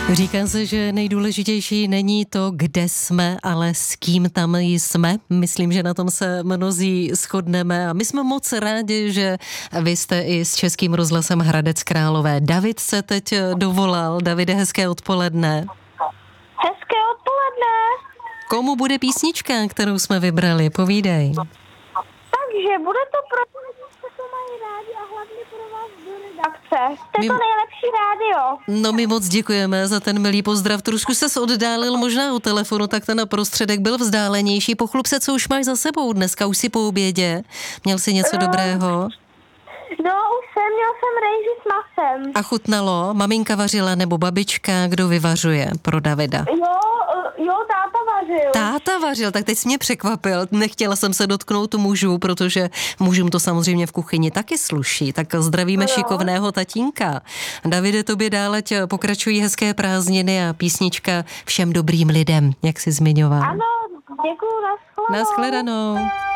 Říká se, že nejdůležitější není to, kde jsme, ale s kým tam jsme. Myslím, že na tom se mnozí shodneme a my jsme moc rádi, že vy jste i s Českým rozhlasem Hradec Králové. David se teď dovolal. Davide, hezké odpoledne. Hezké odpoledne. Komu bude písnička, kterou jsme vybrali? Povídej. Takže bude to pro lidi, co to mají rádi a hlavně pro vás do redakce. Jste to nejlepší rádio. No, my moc děkujeme za ten milý pozdrav. Trošku ses oddálil možná u telefonu, tak ten prostředek byl vzdálenější. Pochlup se, co už máš za sebou dneska, už si po obědě. Měl jsi něco dobrého? No, měl jsem rejži s masem. A chutnalo? Maminka vařila nebo babička? Kdo vyvařuje pro Davida? Jo, táta vařil. Táta vařil, tak teď jsi mě překvapil. Nechtěla jsem se dotknout mužů, protože mužům to samozřejmě v kuchyni taky sluší. Tak zdravíme šikovného tatínka. Davide, tobě dále pokračují hezké prázdniny a písnička Všem dobrým lidem, jak jsi zmiňoval. Ano, děkuju, nashledanou. Nashledanou.